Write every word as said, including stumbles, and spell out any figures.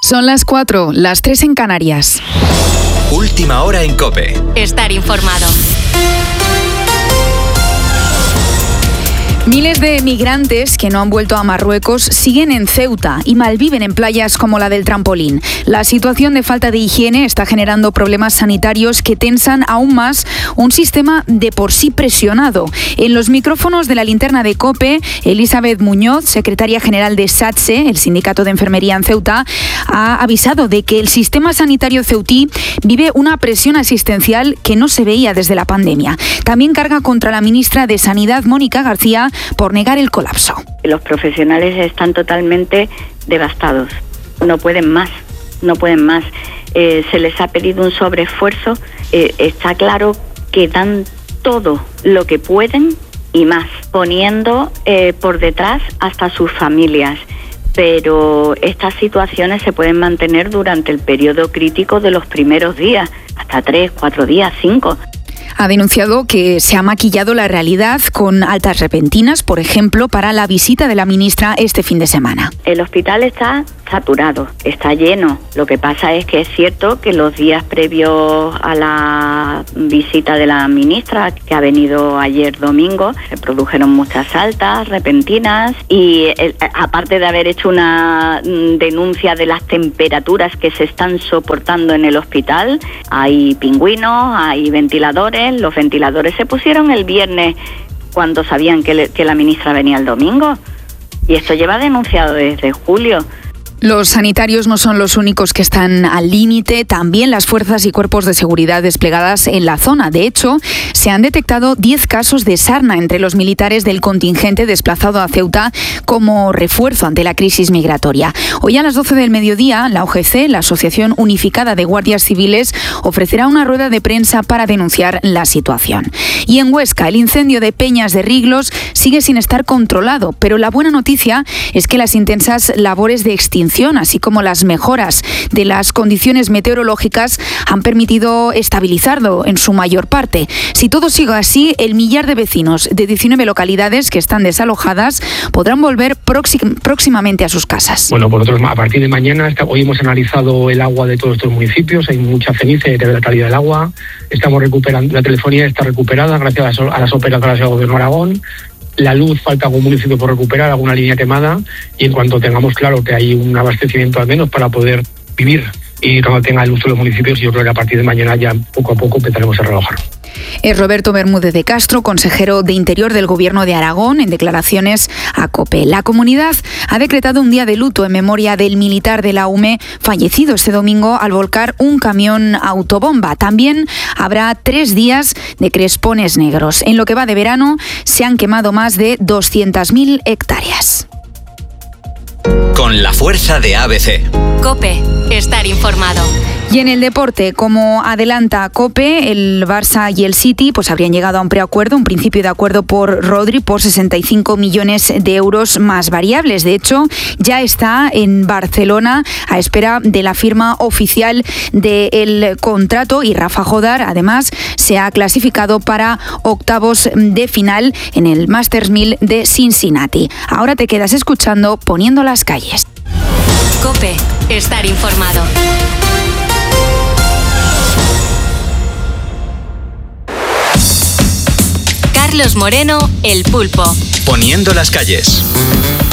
Son las cuatro, las tres en Canarias. Última hora en COPE. Estar informado. Miles de migrantes que no han vuelto a Marruecos siguen en Ceuta y malviven en playas como la del Trampolín. La situación de falta de higiene está generando problemas sanitarios que tensan aún más un sistema de por sí presionado. En los micrófonos de la linterna de COPE, Elizabeth Muñoz, secretaria general de SATSE, el sindicato de enfermería en Ceuta, ha avisado de que el sistema sanitario ceutí vive una presión asistencial que no se veía desde la pandemia. También carga contra la ministra de Sanidad, Mónica García, por negar el colapso. Los profesionales están totalmente devastados, no pueden más, no pueden más. Eh, se les ha pedido un sobreesfuerzo, eh, está claro que dan todo lo que pueden y más, poniendo eh, por detrás hasta sus familias. Pero estas situaciones se pueden mantener durante el periodo crítico de los primeros días, hasta tres, cuatro días, cinco. Ha denunciado que se ha maquillado la realidad con altas repentinas, por ejemplo, para la visita de la ministra este fin de semana. El hospital está saturado, está lleno. Lo que pasa es que es cierto que los días previos a la visita de la ministra, que ha venido ayer domingo, se produjeron muchas altas repentinas y el, aparte de haber hecho una denuncia de las temperaturas que se están soportando en el hospital, hay pingüinos, hay ventiladores. Los ventiladores se pusieron el viernes cuando sabían que, le, que la ministra venía el domingo. Y esto lleva denunciado desde julio. Los sanitarios no son los únicos que están al límite, también las fuerzas y cuerpos de seguridad desplegadas en la zona. De hecho, se han detectado diez casos de sarna entre los militares del contingente desplazado a Ceuta como refuerzo ante la crisis migratoria. Hoy a las doce del mediodía, la O G C, la Asociación Unificada de Guardias Civiles, ofrecerá una rueda de prensa para denunciar la situación. Y en Huesca, el incendio de Peñas de Riglos sigue sin estar controlado, pero la buena noticia es que las intensas labores de extinción, así como las mejoras de las condiciones meteorológicas, han permitido estabilizarlo en su mayor parte. Si todo sigue así, el millar de vecinos de diecinueve localidades que están desalojadas podrán volver próxim- próximamente a sus casas. Bueno, por otros, a partir de mañana, hoy hemos analizado el agua de todos estos municipios, hay mucha ceniza y la calidad del agua, estamos recuperando, la telefonía está recuperada gracias a las operadoras del Gobierno de Aragón. La luz, falta algún municipio por recuperar, alguna línea quemada, y en cuanto tengamos claro que hay un abastecimiento al menos para poder vivir y cuando tenga luz de los municipios, yo creo que a partir de mañana ya poco a poco empezaremos a rebajar. Es Roberto Bermúdez de Castro, consejero de Interior del Gobierno de Aragón, en declaraciones a COPE. La comunidad ha decretado un día de luto en memoria del militar de la U M E fallecido este domingo al volcar un camión autobomba. También habrá tres días de crespones negros. En lo que va de verano se han quemado más de doscientas mil hectáreas. Con la fuerza de A B C. COPE. Estar informado. Y en el deporte, como adelanta COPE, el Barça y el City pues habrían llegado a un preacuerdo, un principio de acuerdo por Rodri por sesenta y cinco millones de euros más variables. De hecho, ya está en Barcelona a espera de la firma oficial del contrato y Rafa Jodar, además, se ha clasificado para octavos de final en el Masters mil de Cincinnati. Ahora te quedas escuchando Poniendo las calles. COPE. Estar informado. Carlos Moreno, El Pulpo. Poniendo las calles.